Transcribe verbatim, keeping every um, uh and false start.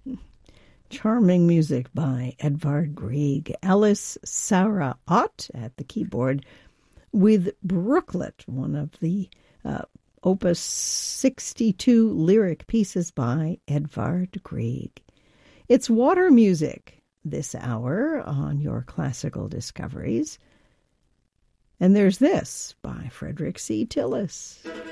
Charming music by Edvard Grieg. Alice Sarah Ott at the keyboard with Brooklet, one of the uh, Opus sixty-two lyric pieces by Edvard Grieg. It's water music this hour on your Classical Discoveries. And there's this by Frederick C. Tillis.